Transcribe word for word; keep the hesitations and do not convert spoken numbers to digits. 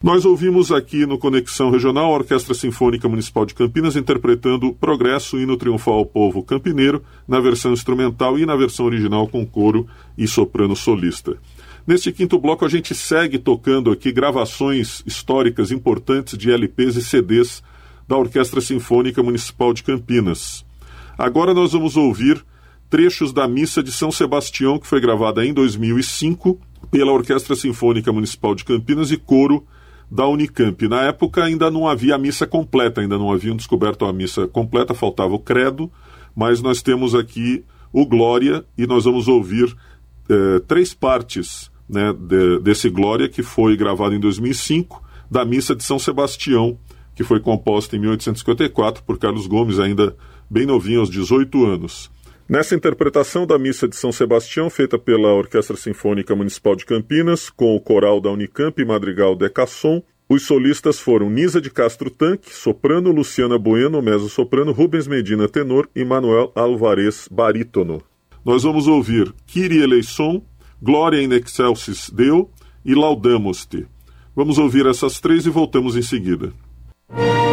Nós ouvimos aqui no Conexão Regional a Orquestra Sinfônica Municipal de Campinas interpretando Progresso, hino triunfal ao povo campineiro, na versão instrumental e na versão original com coro e soprano solista. Neste quinto bloco a gente segue tocando aqui gravações históricas importantes de L Ps e C Ds da Orquestra Sinfônica Municipal de Campinas. Agora nós vamos ouvir trechos da Missa de São Sebastião, que foi gravada em dois mil e cinco pela Orquestra Sinfônica Municipal de Campinas e coro da Unicamp. Na época ainda não havia a missa completa, ainda não haviam descoberto a missa completa, faltava o credo, mas nós temos aqui o Glória e nós vamos ouvir eh, três partes, né, de, desse Glória, que foi gravado em dois mil e cinco, da Missa de São Sebastião, que foi composta em mil oitocentos e cinquenta e quatro por Carlos Gomes, ainda bem novinho, aos dezoito anos. Nessa interpretação da Missa de São Sebastião, feita pela Orquestra Sinfônica Municipal de Campinas, com o coral da Unicamp e Madrigal Decasson, os solistas foram Nisa de Castro Tanque, soprano, Luciana Bueno, mezzo-soprano, Rubens Medina, tenor e Manuel Alvarez, barítono. Nós vamos ouvir Kyrie eleison, Gloria in excelsis Deo e Laudamos-te. Vamos ouvir essas três e voltamos em seguida.